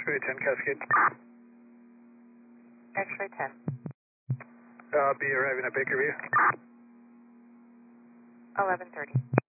X-ray 10 Cascade. X-ray 10. Be arriving at Bakerview. 11:30.